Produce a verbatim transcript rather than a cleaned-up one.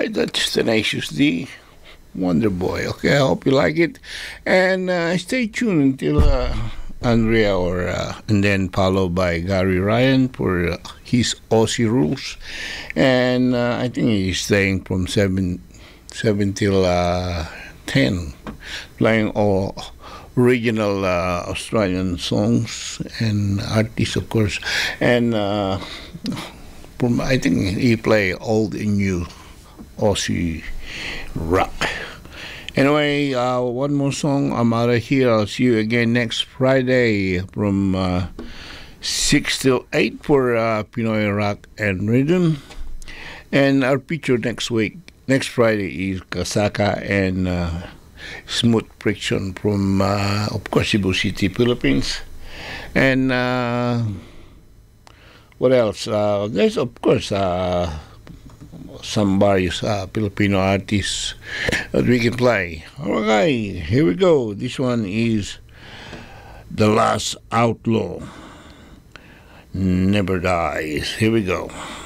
right, that's Tenacious D, Wonder Boy. Okay, I hope you like it, and uh, stay tuned until uh, Andrea, or uh, and then followed by Gary Ryan for uh, his Aussie Rules, and uh, I think he's staying from seven seven till uh, ten, playing all original uh, Australian songs and artists, of course, and uh, from, I think he play old and new Aussie rock. Anyway, uh, one more song. I'm out of here. I'll see you again next Friday from uh, six till eight for uh, Pinoy Rock and Rhythm. And our feature next week, next Friday, is Kasaka and uh, Smooth Friction from, uh, of course, Cebu City, Philippines. And uh, what else? Uh, there's, of course, uh, some various uh, Filipino artists that we can play. Okay, here we go. This one is The Last Outlaw. Never Dies. Here we go.